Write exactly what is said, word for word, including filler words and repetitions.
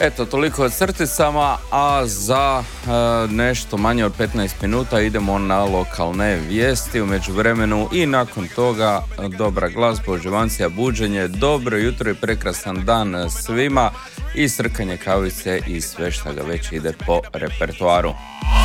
Eto, toliko o crticama, a za e, nešto manje od petnaest minuta idemo na lokalne vijesti. U međuvremenu i nakon toga dobra glazba, uživancija, buđenje, dobro jutro i prekrasan dan svima i srkanje kavice i sve šta ga već ide po repertoaru.